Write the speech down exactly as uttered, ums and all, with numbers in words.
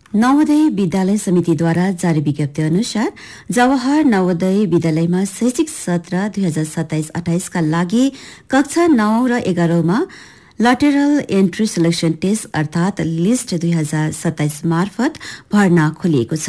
नवोदय विद्यालय समितिद्वारा जारी विज्ञप्ति अनुसार जवाहर नवोदय विद्यालयमा शैक्षिक सत्र दुई हजार सत्ताइस अठाइसका लागि कक्षा नौ र एघारौंमा लटेरल एन्ट्री सिलेक्सन टेस्ट अर्थात लिस्ट दुई हजार सत्ताइस मार्फत भर्ना खोलिएको छ।